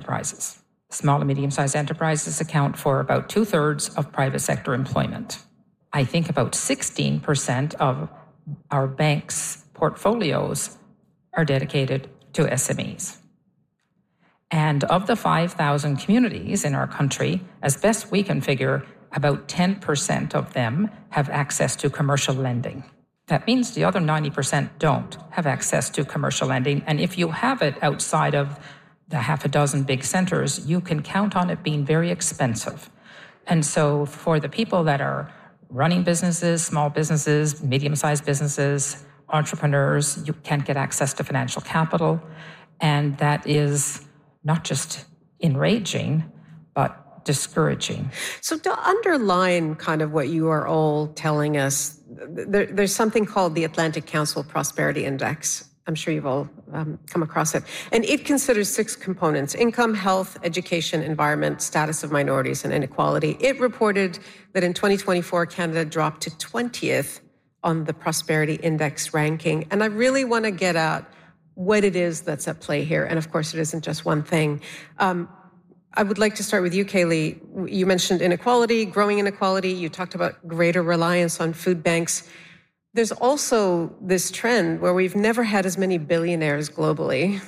enterprises. Small and medium-sized enterprises account for about 2/3 of private sector employment. I think about 16% of our banks' portfolios are dedicated to SMEs. And of the 5,000 communities in our country, as best we can figure, about 10% of them have access to commercial lending. That means the other 90% don't have access to commercial lending. And if you have it outside of the half a dozen big centers, you can count on it being very expensive. And so for the people that are running businesses, small businesses, medium-sized businesses, entrepreneurs, you can't get access to financial capital. And that is not just enraging, but discouraging. So to underline kind of what you are all telling us, there's something called the Atlantic Council Prosperity Index. I'm sure you've all come across it. And it considers 6 components: income, health, education, environment, status of minorities, and inequality. It reported that in 2024, Canada dropped to 20th on the Prosperity Index ranking. And I really want to get at what it is that's at play here. And of course, it isn't just one thing. I would like to start with you, Kaylee. You mentioned inequality, growing inequality. You talked about greater reliance on food banks. There's also this trend where we've never had as many billionaires globally,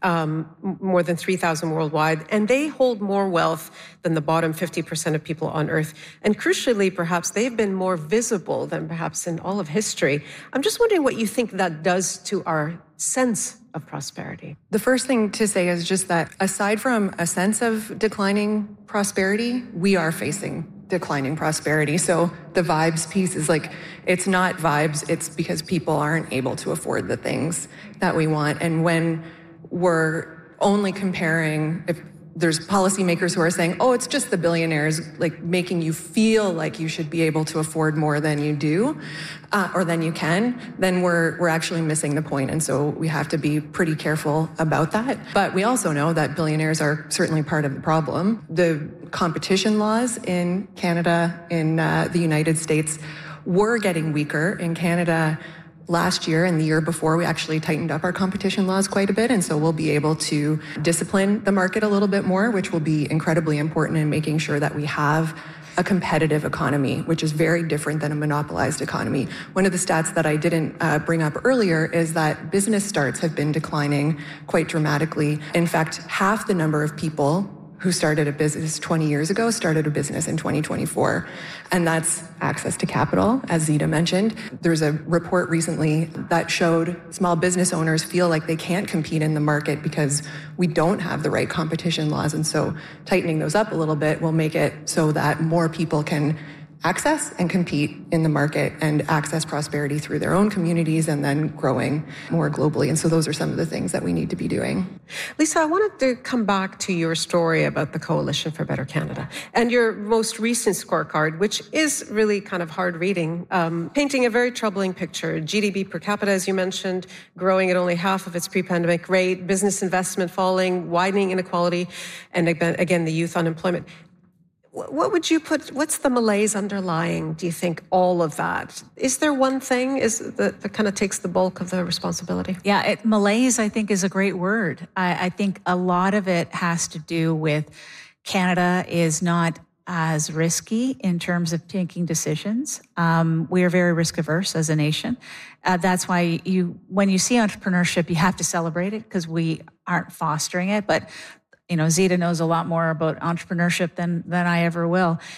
more than 3,000 worldwide, and they hold more wealth than the bottom 50% of people on Earth. And crucially, perhaps, they've been more visible than perhaps in all of history. I'm just wondering what you think that does to our sense of prosperity. The first thing to say is just that aside from a sense of declining prosperity, we are facing declining prosperity. So the vibes piece is like, it's not vibes, it's because people aren't able to afford the things that we want. And when we're only comparing, if there's policymakers who are saying, oh, it's just the billionaires, like making you feel like you should be able to afford more than you do, or than you can, then we're actually missing the point. And so we have to be pretty careful about that. But we also know that billionaires are certainly part of the problem. The competition laws in Canada, in the United States, were getting weaker. In Canada, last year and the year before, we actually tightened up our competition laws quite a bit. And so we'll be able to discipline the market a little bit more, which will be incredibly important in making sure that we have a competitive economy, which is very different than a monopolized economy. One of the stats that I didn't bring up earlier is that business starts have been declining quite dramatically. In fact, half the number of people who started a business 20 years ago started a business in 2024. And that's access to capital, as Zita mentioned. There's a report recently that showed small business owners feel like they can't compete in the market because we don't have the right competition laws. And so tightening those up a little bit will make it so that more people can access and compete in the market and access prosperity through their own communities and then growing more globally. And so those are some of the things that we need to be doing. Lisa, I wanted to come back to your story about the Coalition for Better Canada and your most recent scorecard, which is really kind of hard reading, painting a very troubling picture. GDP per capita, as you mentioned, growing at only half of its pre-pandemic rate, business investment falling, widening inequality, and again, the youth unemployment. What would you put, what's the malaise underlying, do you think, all of that? Is there one thing that kind of takes the bulk of the responsibility? Yeah, malaise, I think, is a great word. I think a lot of it has to do with Canada is not as risky in terms of taking decisions. We are very risk averse as a nation. That's why when you see entrepreneurship, you have to celebrate it because we aren't fostering it. But you know, Zita knows a lot more about entrepreneurship than I ever will.